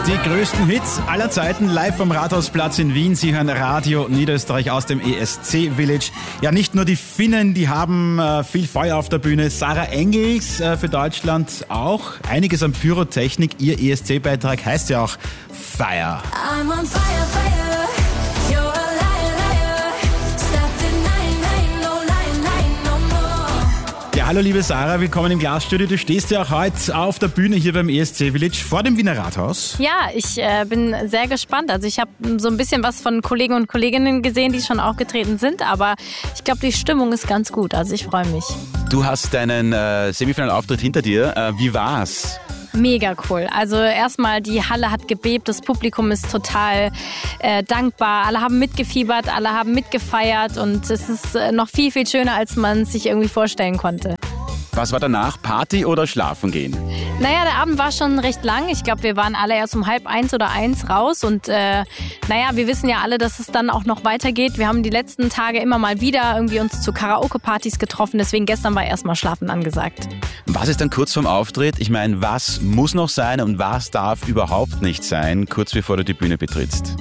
Die größten Hits aller Zeiten live vom Rathausplatz in Wien. Sie hören Radio Niederösterreich aus dem ESC Village. Ja, nicht nur die Finnen, die haben viel Feuer auf der Bühne. Sarah Engels für Deutschland auch. Einiges an Pyrotechnik. Ihr ESC-Beitrag heißt ja auch Fire. I'm on fire, fire. You're a liar, liar. Stop denying, no lying, no more. Ja, hallo liebe Sarah, willkommen im Glasstudio. Du stehst ja auch heute auf der Bühne hier beim ESC Village vor dem Wiener Rathaus. Ja, ich bin sehr gespannt. Also ich habe so ein bisschen was von Kollegen und Kolleginnen gesehen, die schon aufgetreten sind, aber ich glaube, die Stimmung ist ganz gut. Also ich freue mich. Du hast deinen Semifinalauftritt hinter dir. Wie war's? Mega cool. Also erstmal, die Halle hat gebebt, das Publikum ist total dankbar. Alle haben mitgefiebert, alle haben mitgefeiert und es ist noch viel, viel schöner, als man es sich irgendwie vorstellen konnte. Was war danach? Party oder schlafen gehen? Naja, der Abend war schon recht lang. Ich glaube, wir waren alle erst um 12:30 oder 1 raus. Und wir wissen ja alle, dass es dann auch noch weitergeht. Wir haben die letzten Tage immer mal wieder irgendwie uns zu Karaoke-Partys getroffen. Deswegen gestern war erstmal Schlafen angesagt. Was ist dann kurz vorm Auftritt? Ich meine, was muss noch sein und was darf überhaupt nicht sein, kurz bevor du die Bühne betrittst?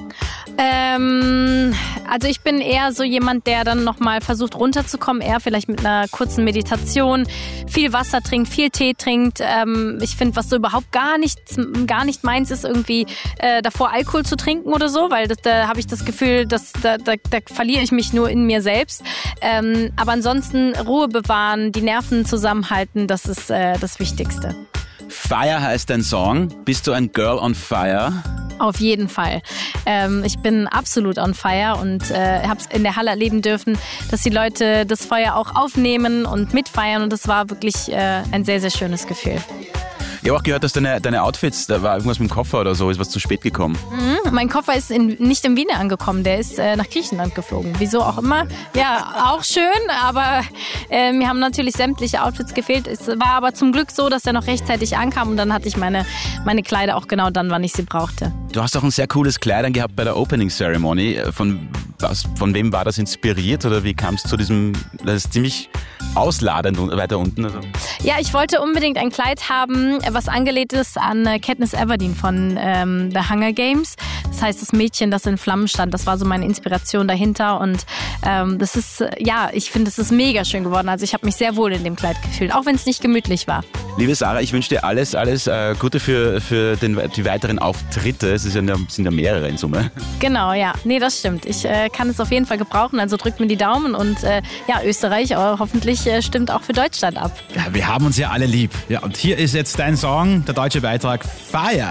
Also ich bin eher so jemand, der dann nochmal versucht runterzukommen, eher vielleicht mit einer kurzen Meditation, viel Wasser trinkt, viel Tee trinkt. Ich finde, was so überhaupt gar nicht meins ist, irgendwie davor Alkohol zu trinken oder so, weil da habe ich das Gefühl, da verliere ich mich nur in mir selbst. Aber ansonsten Ruhe bewahren, die Nerven zusammenhalten, das ist das Wichtigste. Fire heißt dein Song. Bist du ein Girl on Fire? Auf jeden Fall. Ich bin absolut on fire und habe es in der Halle erleben dürfen, dass die Leute das Feuer auch aufnehmen und mitfeiern und das war wirklich ein sehr, sehr schönes Gefühl. Ich habe auch gehört, dass deine Outfits, da war irgendwas mit dem Koffer oder so, ist was zu spät gekommen. Mein Koffer ist nicht in Wien angekommen, der ist nach Griechenland geflogen. Wieso auch immer. Ja, auch schön, aber mir haben natürlich sämtliche Outfits gefehlt. Es war aber zum Glück so, dass er noch rechtzeitig ankam und dann hatte ich meine Kleider auch genau dann, wann ich sie brauchte. Du hast auch ein sehr cooles Kleid angehabt bei der Opening Ceremony. Von wem war das inspiriert oder wie kam es zu diesem, das ist ziemlich ausladend weiter unten? Also. Ja, ich wollte unbedingt ein Kleid haben, was angelehnt ist an Katniss Everdeen von The Hunger Games. Das heißt, das Mädchen, das in Flammen stand, das war so meine Inspiration dahinter und das ist, ich finde, es ist mega schön geworden. Also ich habe mich sehr wohl in dem Kleid gefühlt, auch wenn es nicht gemütlich war. Liebe Sarah, ich wünsche dir alles Gute für die weiteren Auftritte. Es sind ja mehrere in Summe. Genau, ja. Nee, das stimmt. Ich kann es auf jeden Fall gebrauchen, also drückt mir die Daumen und Österreich hoffentlich stimmt auch für Deutschland ab. Ja, wir haben uns ja alle lieb. Ja, und hier ist jetzt dein Song, der deutsche Beitrag Fire.